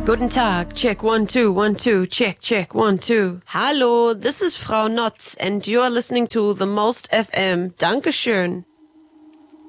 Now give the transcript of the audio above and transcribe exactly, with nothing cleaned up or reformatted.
Guten Tag, check one, two, one, two, check, check, one, two. Hallo, this is Frau Notz and you're listening to The Most F M. Dankeschön.